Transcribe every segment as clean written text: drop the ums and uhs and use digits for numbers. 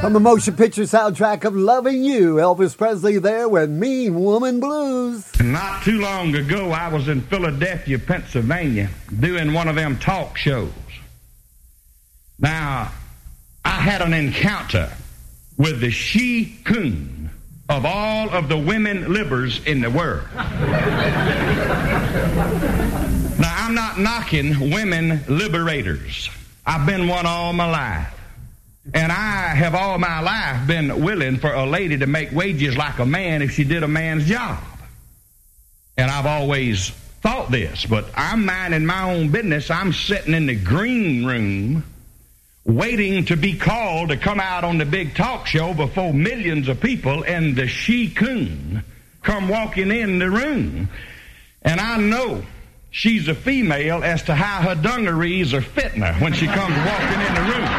From the motion picture soundtrack of Loving You, Elvis Presley there with Mean Woman Blues. Not too long ago, I was in Philadelphia, Pennsylvania, doing one of them talk shows. Now, I had an encounter with the she-coon of all of the women livers in the world. Now, I'm not knocking women liberators. I've been one all my life. And I have all my life been willing for a lady to make wages like a man if she did a man's job. And I've always thought this, but I'm minding my own business. I'm sitting in the green room waiting to be called to come out on the big talk show before millions of people, and the she-coon come walking in the room. And I know she's a female as to how her dungarees are fitting her when she comes walking in the room.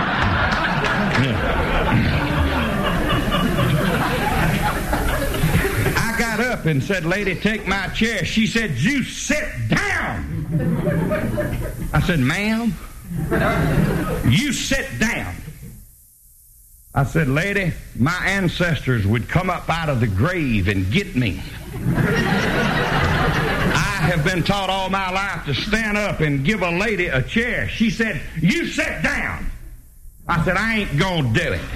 I got up and said, "Lady, take my chair." She said, "You sit down." I said, "Ma'am, you sit down." I said, "Lady, my ancestors would come up out of the grave and get me. I have been taught all my life to stand up and give a lady a chair." She said, "You sit down." I said, "I ain't gonna do it."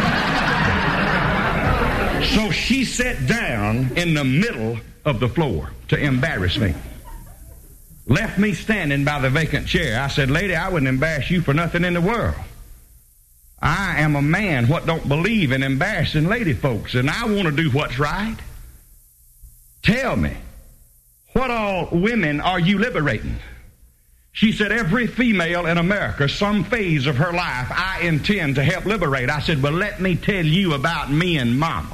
So she sat down in the middle of the floor to embarrass me. Left me standing by the vacant chair. I said, "Lady, I wouldn't embarrass you for nothing in the world. I am a man what don't believe in embarrassing lady folks, and I want to do what's right. Tell me, what all women are you liberating?" She said, "Every female in America, some phase of her life, I intend to help liberate." I said, "Well, let me tell you about me and Mama."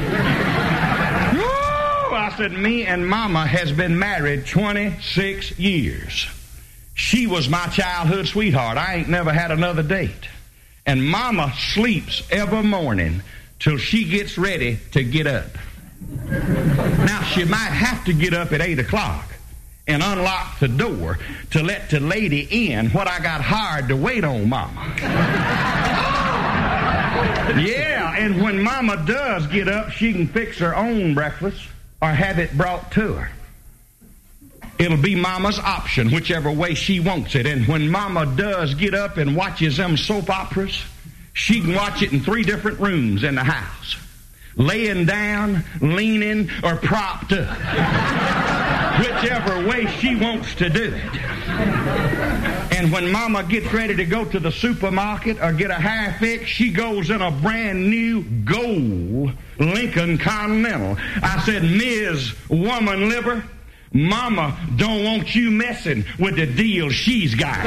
I said, "Me and Mama has been married 26 years. She was my childhood sweetheart. I ain't never had another date. And Mama sleeps every morning till she gets ready to get up. Now, she might have to get up at 8 o'clock and unlock the door to let the lady in what I got hired to wait on Mama." Yeah, and when Mama does get up, she can fix her own breakfast or have it brought to her. It'll be Mama's option, whichever way she wants it. And when Mama does get up and watches them soap operas, she can watch it in 3 different rooms in the house. Laying down, leaning, or propped up. Whichever way she wants to do it. And when Mama gets ready to go to the supermarket or get a hair fix, she goes in a brand new gold Lincoln Continental. I said, "Ms. Woman Liver, Mama don't want you messing with the deal she's got."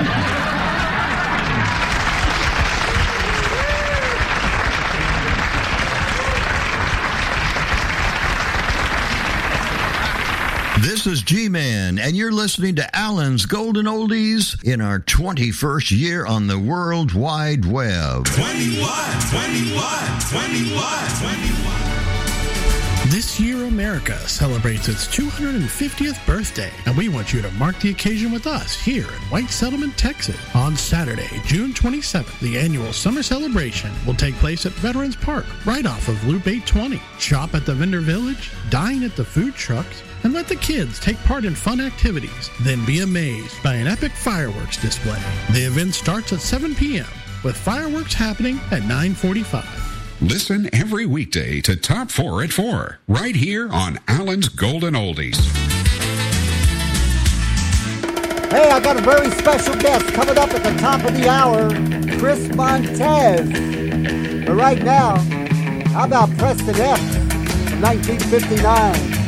This is G-Man, and you're listening to Alan's Golden Oldies in our 21st year on the World Wide Web. 21. This year, America celebrates its 250th birthday, and we want you to mark the occasion with us here in White Settlement, Texas. On Saturday, June 27th, the annual summer celebration will take place at Veterans Park, right off of Loop 820. Shop at the Vendor Village, dine at the food trucks, and let the kids take part in fun activities. Then be amazed by an epic fireworks display. The event starts at 7 p.m., with fireworks happening at 9:45. Listen every weekday to Top 4 at 4, right here on Alan's Golden Oldies. Hey, I got a very special guest coming up at the top of the hour, Chris Montez. But right now, how about Preston F. from 1959?